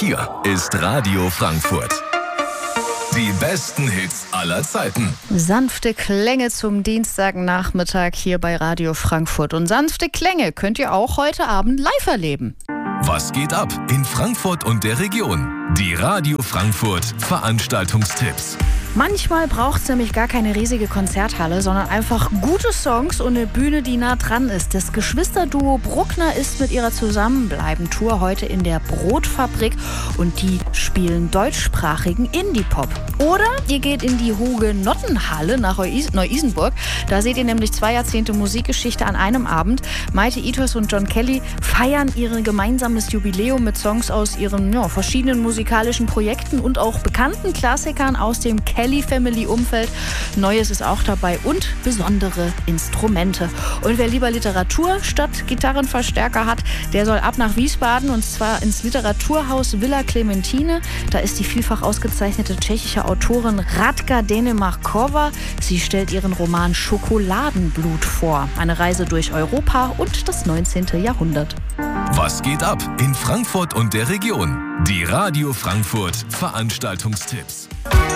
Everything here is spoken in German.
hier ist Radio Frankfurt. Die besten Hits aller Zeiten. Sanfte Klänge zum Dienstagnachmittag hier bei Radio Frankfurt. Und sanfte Klänge könnt ihr auch heute Abend live erleben. Was geht ab in Frankfurt und der Region? Die Radio Frankfurt Veranstaltungstipps. Manchmal braucht es nämlich gar keine riesige Konzerthalle, sondern einfach gute Songs und eine Bühne, die nah dran ist. Das Geschwisterduo Bruckner ist mit ihrer Zusammenbleiben-Tour heute in der Brotfabrik und die spielen deutschsprachigen Indie-Pop. Oder ihr geht in die Hugenottenhalle nach Neu-Isenburg. Da seht ihr nämlich 2 Jahrzehnte Musikgeschichte an einem Abend. Maite Ithos und John Kelly feiern ihr gemeinsames Jubiläum mit Songs aus ihren verschiedenen musikalischen Projekten und auch bekannten Klassikern aus dem Kelly-Family-Umfeld. Neues ist auch dabei und besondere Instrumente. Und wer lieber Literatur statt Gitarrenverstärker hat, der soll ab nach Wiesbaden und zwar ins Literaturhaus Villa Clementine. Da ist die vielfach ausgezeichnete tschechische Autorin Radka Denemarkova. Sie stellt ihren Roman Schokoladenblut vor. Eine Reise durch Europa und das 19. Jahrhundert. Was geht ab in Frankfurt und der Region? Die Radio Frankfurt Veranstaltungstipps.